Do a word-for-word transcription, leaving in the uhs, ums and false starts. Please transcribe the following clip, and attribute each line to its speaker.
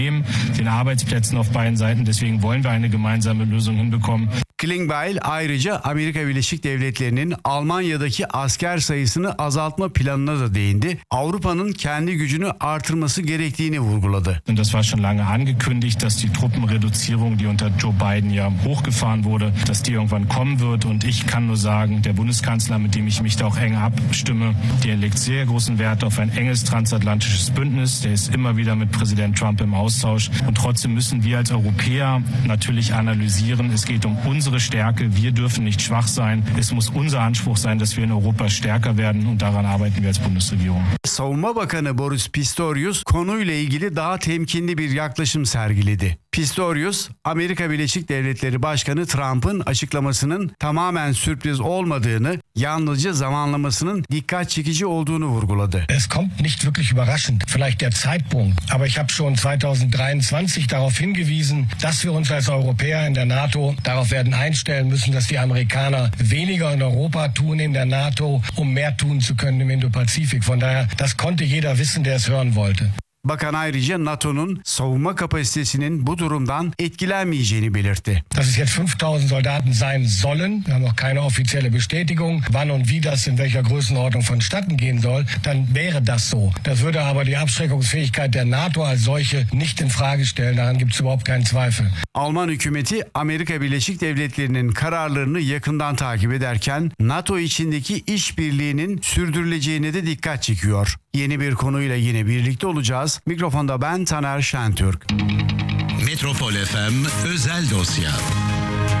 Speaker 1: den Arbeitsplätzen auf beiden Seiten. Deswegen wollen wir eine gemeinsame Lösung hinbekommen.
Speaker 2: Klingbeil ayrıca Amerika Birleşik Devletleri'nin Almanya'daki asker sayısını azaltma planına da değindi. Avrupa'nın kendi gücünü artırması gerektiğini vurguladı.
Speaker 1: Und das war schon lange angekündigt, dass die Truppenreduzierung, die unter Joe Biden ja hochgefahren wurde, dass die irgendwann kommen wird. Und ich kann nur sagen, der Bundeskanzler, mit dem ich mich da auch eng abstimme, der legt sehr großen Wert auf ein enges transatlantisches Bündnis. Der ist immer wieder mit Präsident Trump im Austausch. Und trotzdem müssen wir als Europäer natürlich analysieren, es geht um unsere Stärke. Wir dürfen nicht schwach sein. Es muss unser Anspruch sein, dass wir in Europa stärker werden. Und daran arbeiten wir als Bundesregierung.
Speaker 2: Savunma Bakanı Boris Pistorius konuyla ilgili daha temkinli bir yaklaşım sergiledi. Pistorius, Amerika Birleşik Devletleri Başkanı Trump'ın açıklamasının tamamen sürpriz olmadığını, yalnızca zamanlamasının dikkat çekici olduğunu vurguladı.
Speaker 3: Es kommt nicht wirklich überraschend, vielleicht der Zeitpunkt, aber ich habe schon zwanzig dreiundzwanzig darauf hingewiesen, dass wir uns als Europäer in der NATO darauf werden einstellen müssen, dass die Amerikaner weniger in Europa tun in der NATO, um mehr tun zu können im Indo-Pazifik. Von daher, das konnte jeder wissen, der es hören wollte.
Speaker 2: Bakan ayrıca NATO'nun savunma kapasitesinin bu durumdan etkilenmeyeceğini belirtti.
Speaker 3: Dass es jetzt fünftausend Soldaten sein sollen, wir haben noch keine offizielle Bestätigung, wann und wie das in welcher Größenordnung vonstatten gehen soll, dann wäre das so. Das würde aber die Abschreckungsfähigkeit der NATO als solche nicht in Frage stellen, daran gibt es überhaupt keinen Zweifel.
Speaker 2: Alman hükümeti Amerika Birleşik Devletleri'nin kararlarını yakından takip ederken NATO içindeki işbirliğinin sürdürüleceğine de dikkat çekiyor. Yeni bir konuyla yine birlikte olacağız. Mikrofonda ben Taner Şentürk.
Speaker 4: Metropol F M Özel Dosya.